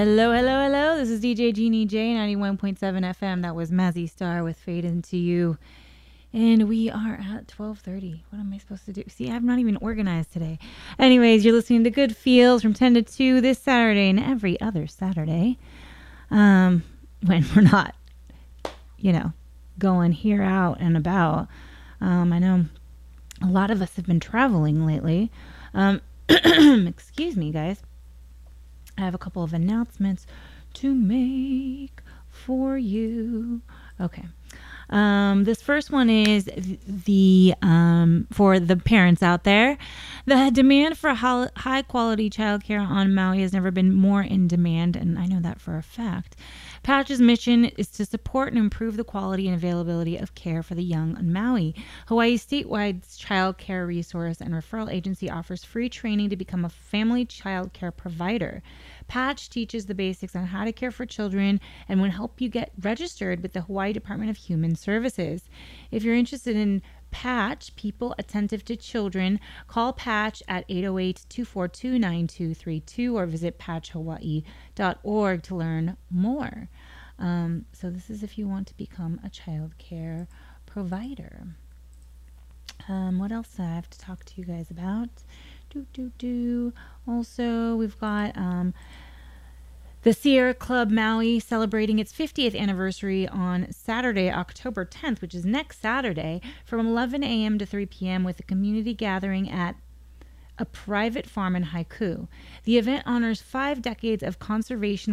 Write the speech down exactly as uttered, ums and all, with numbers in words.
Hello, hello, hello. This is D J Jeannie J, ninety-one point seven F M. That was Mazzy Star with Fade Into You. And we are at twelve thirty. What am I supposed to do? See, I'm not even organized today. Anyways, you're listening to Good Feels from ten to two this Saturday and every other Saturday. Um, when we're not, you know, going here out and about. Um, I know a lot of us have been traveling lately. Um, excuse me, guys. I have a couple of announcements to make for you. Okay. Um, this first one is the um, for the parents out there. The demand for high quality childcare on Maui has never been more in demand, and I know that for a fact. Patch's mission is to support and improve the quality and availability of care for the young on Maui. Hawaii's statewide child care resource and referral agency offers free training to become a family child care provider. Patch teaches the basics on how to care for children and will help you get registered with the Hawaii Department of Human Services. If you're interested in Patch, People Attentive to Children, call Patch at eight oh eight, two four two, nine two three two or visit patch hawaii dot org to learn more. Um, so this is if you want to become a child care provider. Um, what else do I have to talk to you guys about? Do, do, do. Also, we've got um, the Sierra Club Maui celebrating its fiftieth anniversary on Saturday, October tenth, which is next Saturday, from eleven a.m. to three p.m. with a community gathering at a private farm in Haiku. The event honors five decades of conservation